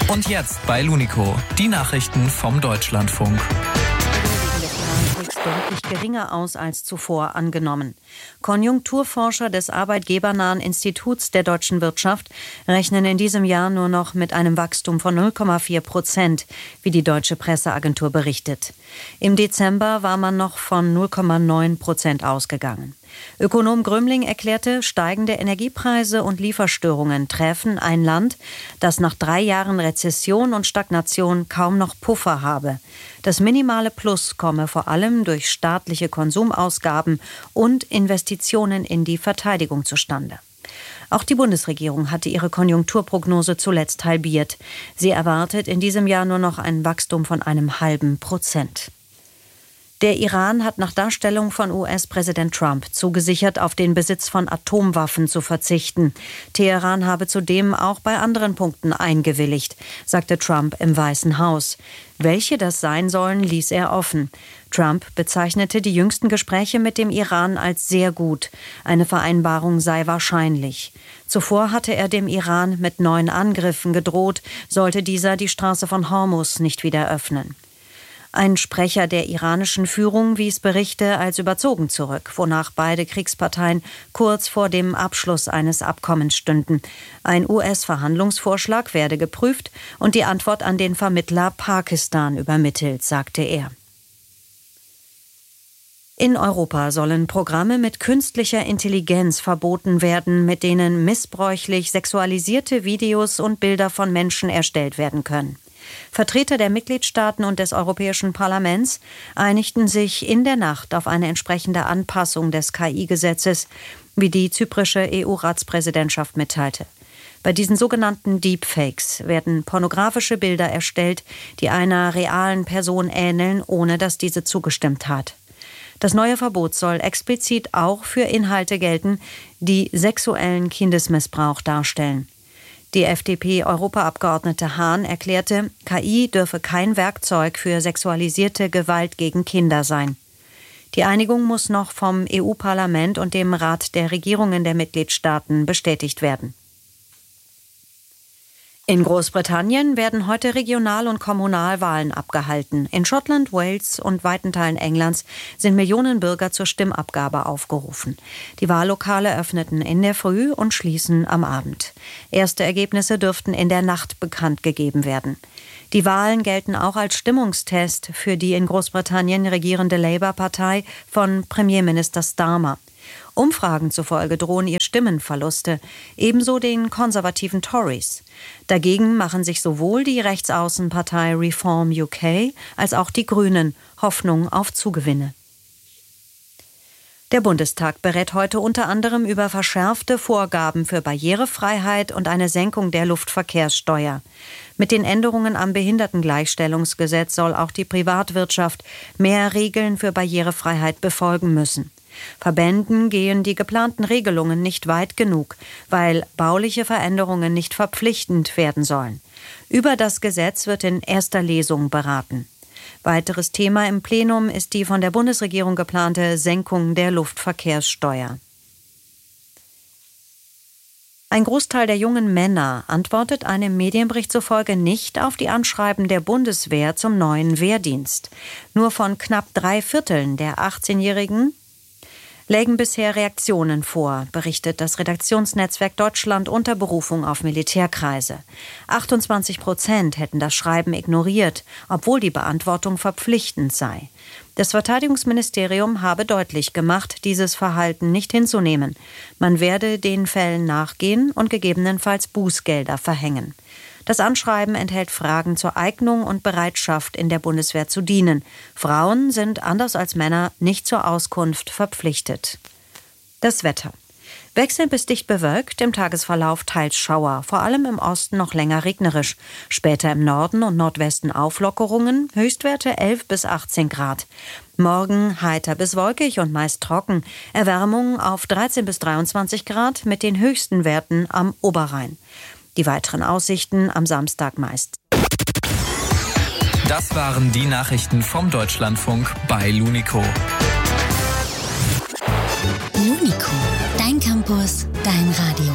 Und jetzt bei Lunico, die Nachrichten vom Deutschlandfunk. Deutlich geringer aus als zuvor angenommen. Konjunkturforscher des Arbeitgebernahen Instituts der deutschen Wirtschaft rechnen in diesem Jahr nur noch mit einem Wachstum von 0,4%, wie die deutsche Presseagentur berichtet. Im Dezember war man noch von 0,9% ausgegangen. Ökonom Grömling erklärte, steigende Energiepreise und Lieferstörungen treffen ein Land, das nach 3 Jahren Rezession und Stagnation kaum noch Puffer habe. Das minimale Plus komme vor allem durch staatliche Konsumausgaben und Investitionen in die Verteidigung zustande. Auch die Bundesregierung hatte ihre Konjunkturprognose zuletzt halbiert. Sie erwartet in diesem Jahr nur noch ein Wachstum von 0,5%. Der Iran hat nach Darstellung von US-Präsident Trump zugesichert, auf den Besitz von Atomwaffen zu verzichten. Teheran habe zudem auch bei anderen Punkten eingewilligt, sagte Trump im Weißen Haus. Welche das sein sollen, ließ er offen. Trump bezeichnete die jüngsten Gespräche mit dem Iran als sehr gut. Eine Vereinbarung sei wahrscheinlich. Zuvor hatte er dem Iran mit neuen Angriffen gedroht, sollte dieser die Straße von Hormuz nicht wieder öffnen. Ein Sprecher der iranischen Führung wies Berichte als überzogen zurück, wonach beide Kriegsparteien kurz vor dem Abschluss eines Abkommens stünden. Ein US-Verhandlungsvorschlag werde geprüft und die Antwort an den Vermittler Pakistan übermittelt, sagte er. In Europa sollen Programme mit künstlicher Intelligenz verboten werden, mit denen missbräuchlich sexualisierte Videos und Bilder von Menschen erstellt werden können. Vertreter der Mitgliedstaaten und des Europäischen Parlaments einigten sich in der Nacht auf eine entsprechende Anpassung des KI-Gesetzes, wie die zyprische EU-Ratspräsidentschaft mitteilte. Bei diesen sogenannten Deepfakes werden pornografische Bilder erstellt, die einer realen Person ähneln, ohne dass diese zugestimmt hat. Das neue Verbot soll explizit auch für Inhalte gelten, die sexuellen Kindesmissbrauch darstellen. Die FDP-Europaabgeordnete Hahn erklärte, KI dürfe kein Werkzeug für sexualisierte Gewalt gegen Kinder sein. Die Einigung muss noch vom EU-Parlament und dem Rat der Regierungen der Mitgliedstaaten bestätigt werden. In Großbritannien werden heute Regional- und Kommunalwahlen abgehalten. In Schottland, Wales und weiten Teilen Englands sind Millionen Bürger zur Stimmabgabe aufgerufen. Die Wahllokale öffneten in der Früh und schließen am Abend. Erste Ergebnisse dürften in der Nacht bekannt gegeben werden. Die Wahlen gelten auch als Stimmungstest für die in Großbritannien regierende Labour-Partei von Premierminister Starmer. Umfragen zufolge drohen ihr Stimmenverluste, ebenso den konservativen Tories. Dagegen machen sich sowohl die Rechtsaußenpartei Reform UK als auch die Grünen Hoffnung auf Zugewinne. Der Bundestag berät heute unter anderem über verschärfte Vorgaben für Barrierefreiheit und eine Senkung der Luftverkehrssteuer. Mit den Änderungen am Behindertengleichstellungsgesetz soll auch die Privatwirtschaft mehr Regeln für Barrierefreiheit befolgen müssen. Verbänden gehen die geplanten Regelungen nicht weit genug, weil bauliche Veränderungen nicht verpflichtend werden sollen. Über das Gesetz wird in erster Lesung beraten. Weiteres Thema im Plenum ist die von der Bundesregierung geplante Senkung der Luftverkehrssteuer. Ein Großteil der jungen Männer antwortet einem Medienbericht zufolge nicht auf die Anschreiben der Bundeswehr zum neuen Wehrdienst. Nur von knapp 3/4 der 18-Jährigen lägen bisher Reaktionen vor, berichtet das Redaktionsnetzwerk Deutschland unter Berufung auf Militärkreise. 28% hätten das Schreiben ignoriert, obwohl die Beantwortung verpflichtend sei. Das Verteidigungsministerium habe deutlich gemacht, dieses Verhalten nicht hinzunehmen. Man werde den Fällen nachgehen und gegebenenfalls Bußgelder verhängen. Das Anschreiben enthält Fragen zur Eignung und Bereitschaft, in der Bundeswehr zu dienen. Frauen sind anders als Männer nicht zur Auskunft verpflichtet. Das Wetter. Wechselnd bis dicht bewölkt, im Tagesverlauf teils Schauer, vor allem im Osten noch länger regnerisch. Später im Norden und Nordwesten Auflockerungen, Höchstwerte 11 bis 18 Grad. Morgen heiter bis wolkig und meist trocken, Erwärmung auf 13 bis 23 Grad mit den höchsten Werten am Oberrhein. Die weiteren Aussichten am Samstag meist. Das waren die Nachrichten vom Deutschlandfunk bei Lunico. Lunico, dein Campus, dein Radio.